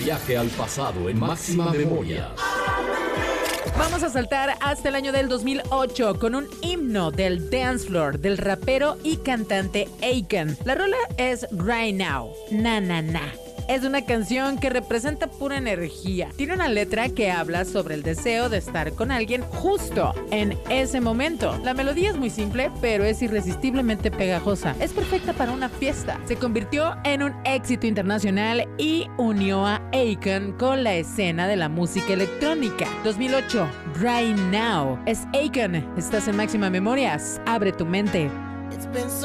Viaje al pasado en máxima memoria. Vamos a saltar hasta el año del 2008 con un himno del dance floor del rapero y cantante Akon. La rola es Right Now, Na Na Na. Es una canción que representa pura energía. Tiene una letra que habla sobre el deseo de estar con alguien justo en ese momento. La melodía es muy simple, pero es irresistiblemente pegajosa. Es perfecta para una fiesta. Se convirtió en un éxito internacional y unió a Akon con la escena de la música electrónica. 2008, Right Now. Es Akon. Estás en Máxima Memorias. Abre tu mente.